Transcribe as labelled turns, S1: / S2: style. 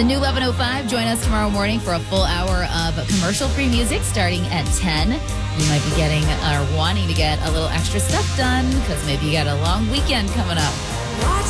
S1: The new 11:05. Join us tomorrow morning for a full hour of commercial-free music starting at 10. You might be getting or wanting to get a little extra stuff done because maybe you got a long weekend coming up.